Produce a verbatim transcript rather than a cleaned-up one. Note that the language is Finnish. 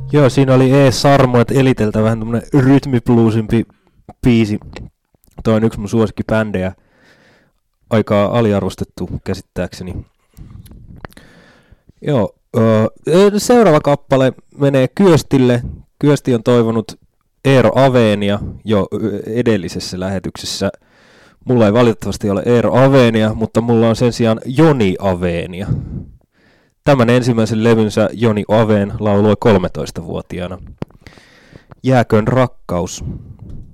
Joo, siinä oli E. Sarmoet Eliteltä vähän tämmönen rytmibluesimpi biisi. Toi on yksi mun suosikkibändejä. Aika aliarvostettu käsittääkseni. Joo, öö, seuraava kappale menee Kyöstille. Kyösti on toivonut Eero Aveenia jo edellisessä lähetyksessä. Mulla ei valitettavasti ole Eero Aveenia, mutta mulla on sen sijaan Joni Aveenia. Tämän ensimmäisen levynsä Joni Aveen lauloi kolmetoistavuotiaana. Jääköön rakkaus.